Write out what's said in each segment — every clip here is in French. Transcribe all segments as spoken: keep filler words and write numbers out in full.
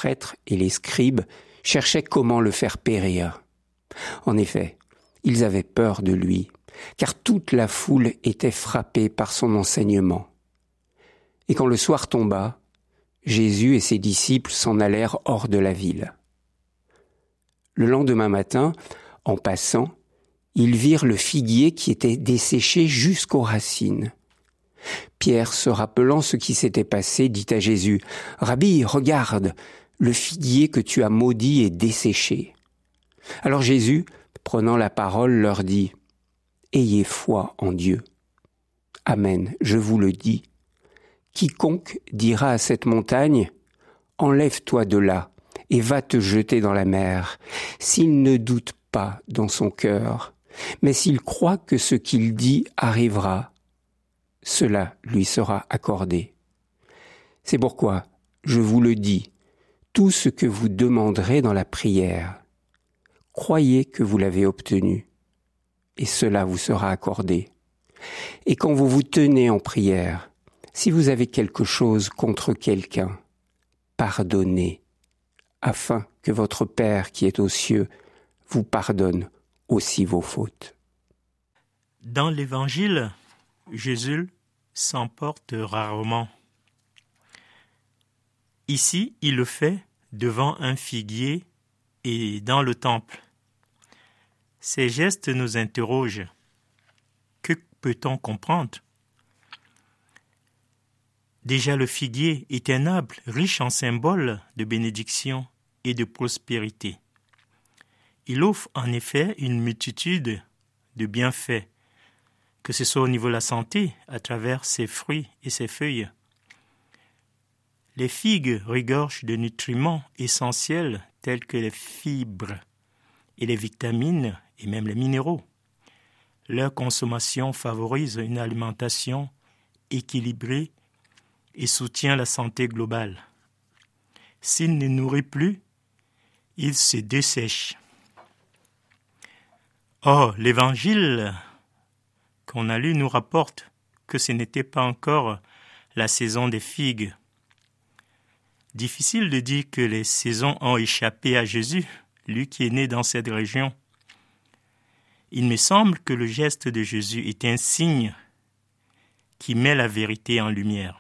prêtres et les scribes cherchaient comment le faire périr. En effet, ils avaient peur de lui, car toute la foule était frappée par son enseignement. Et quand le soir tomba, Jésus et ses disciples s'en allèrent hors de la ville. Le lendemain matin, en passant, ils virent le figuier qui était desséché jusqu'aux racines. Pierre, se rappelant ce qui s'était passé, dit à Jésus, « Rabbi, regarde, le figuier que tu as maudit est desséché. » Alors Jésus, prenant la parole, leur dit, « Ayez foi en Dieu. Amen, je vous le dis. Quiconque dira à cette montagne, « Enlève-toi de là et va te jeter dans la mer », s'il ne doute pas dans son cœur, mais s'il croit que ce qu'il dit arrivera, cela lui sera accordé. C'est pourquoi, je vous le dis, tout ce que vous demanderez dans la prière, croyez que vous l'avez obtenu, et cela vous sera accordé. Et quand vous vous tenez en prière, si vous avez quelque chose contre quelqu'un, pardonnez, afin que votre Père qui est aux cieux vous pardonne aussi vos fautes. Dans l'Évangile, Jésus s'emporte rarement. Ici, il le fait devant un figuier et dans le temple. Ces gestes nous interrogent. Que peut-on comprendre? Déjà, le figuier est un arbre riche en symboles de bénédiction et de prospérité. Il offre en effet une multitude de bienfaits, que ce soit au niveau de la santé, à travers ses fruits et ses feuilles. Les figues regorgent de nutriments essentiels tels que les fibres et les vitamines et même les minéraux. Leur consommation favorise une alimentation équilibrée et soutient la santé globale. S'il ne nourrit plus, il se dessèche. Or, l'Évangile qu'on a lu nous rapporte que ce n'était pas encore la saison des figues. Difficile de dire que les saisons ont échappé à Jésus, lui qui est né dans cette région. Il me semble que le geste de Jésus est un signe qui met la vérité en lumière.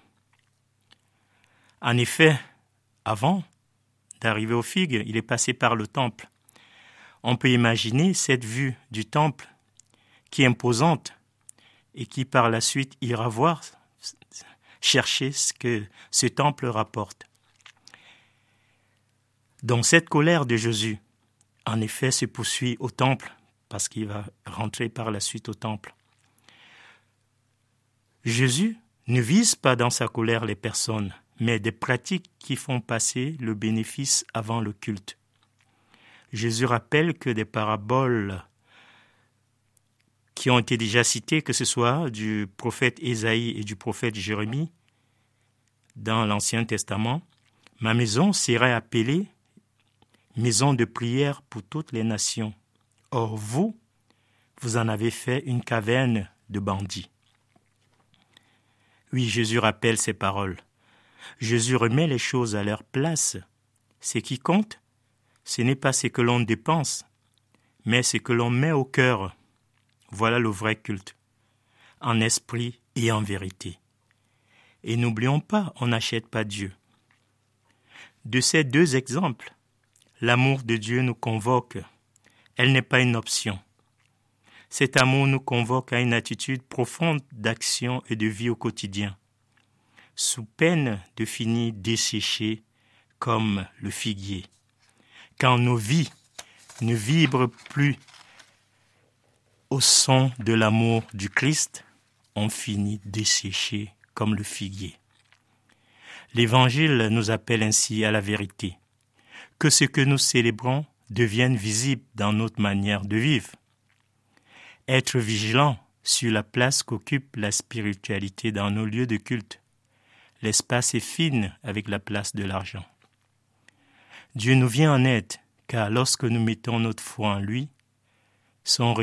En effet, avant d'arriver aux figues, il est passé par le temple. On peut imaginer cette vue du temple qui est imposante et qui par la suite ira voir, chercher ce que ce temple rapporte. Donc cette colère de Jésus, en effet, se poursuit au temple parce qu'il va rentrer par la suite au temple. Jésus ne vise pas dans sa colère les personnes, mais des pratiques qui font passer le bénéfice avant le culte. Jésus rappelle que des paraboles qui ont été déjà citées, que ce soit du prophète Ésaïe et du prophète Jérémie, dans l'Ancien Testament, « Ma maison serait appelée maison de prière pour toutes les nations. Or vous, vous en avez fait une caverne de bandits. » Oui, Jésus rappelle ces paroles. Jésus remet les choses à leur place. Ce qui compte, ce n'est pas ce que l'on dépense, mais ce que l'on met au cœur. Voilà le vrai culte, en esprit et en vérité. Et n'oublions pas, on n'achète pas Dieu. De ces deux exemples, l'amour de Dieu nous convoque. Elle n'est pas une option. Cet amour nous convoque à une attitude profonde d'action et de vie au quotidien, sous peine de finir desséchés comme le figuier. Quand nos vies ne vibrent plus au son de l'amour du Christ, on finit desséché comme le figuier. L'Évangile nous appelle ainsi à la vérité, que ce que nous célébrons devienne visible dans notre manière de vivre. Être vigilant sur la place qu'occupe la spiritualité dans nos lieux de culte. L'espace est fine avec la place de l'argent. Dieu nous vient en aide, car lorsque nous mettons notre foi en lui, son